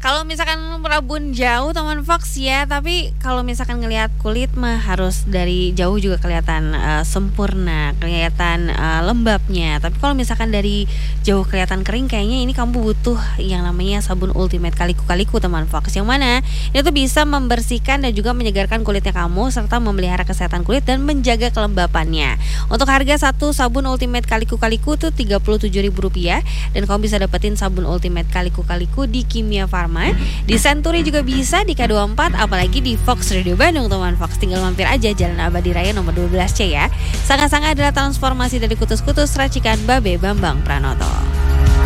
Kalau misalkan Rabun jauh teman Fox ya, tapi kalau misalkan ngelihat kulit mah harus dari jauh juga kelihatan sempurna, kelihatan lembabnya. Tapi kalau misalkan dari jauh kelihatan kering, kayaknya ini kamu butuh yang namanya sabun Ultimate Kaliku-Kaliku teman Fox. Yang mana itu bisa membersihkan dan juga menyegarkan kulitnya kamu serta memelihara kesehatan kulit dan menjaga kelembapannya. Untuk harga satu sabun Ultimate Kaliku-Kaliku tuh Rp37.000 dan kamu bisa dapetin sabun Ultimate Kaliku-Kaliku di Kimia Farma, di Century juga bisa, di K24, apalagi di Fox Radio Bandung teman Fox. Tinggal mampir aja Jalan Abadi Raya nomor 12C ya. Sangat-sangat adalah transformasi dari kutus-kutus racikan Babe Bambang Pranoto.